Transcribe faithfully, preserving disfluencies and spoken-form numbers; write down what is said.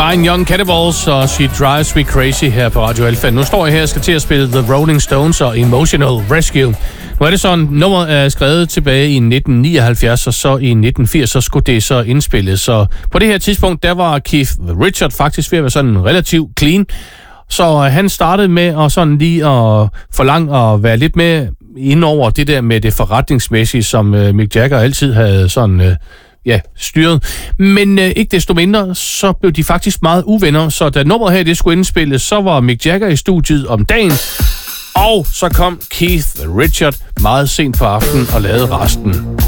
Nine Young Cannibals og She Drives Me Crazy her på Radio Alpha. Nu står jeg her og skal til at spille The Rolling Stones og Emotional Rescue. Nu er det sådan, nummeret er skrevet tilbage i nitten nioghalvfjerds, og så i nitten firs, så skulle det så indspilles. Så på det her tidspunkt, der var Keith Richard faktisk ved at være sådan relativt clean. Så han startede med at sådan lige at forlange at være lidt mere ind over det der med det forretningsmæssige, som Mick Jagger altid havde sådan... ja, styret. Men øh, ikke desto mindre, så blev de faktisk meget uvenner, så da nummeret her det skulle indspilles, så var Mick Jagger i studiet om dagen, og så kom Keith Richard meget sent på aftenen og lavede resten.